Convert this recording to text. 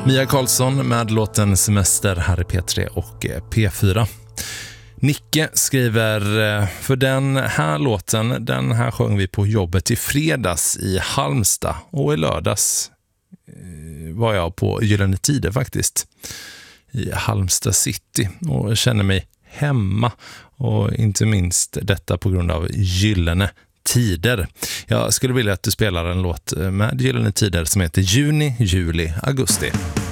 Mia Karlsson med låten Semester här i P3 och P4. Nicke skriver, för den här låten, den här sjöng vi på jobbet i fredags i Halmstad, och i lördags var jag på Gyllene Tider faktiskt i Halmstad city och känner mig hemma, och inte minst detta på grund av Gyllene Tider. Jag skulle vilja att du spelar en låt med Gyllene Tider som heter Juni, juli, augusti.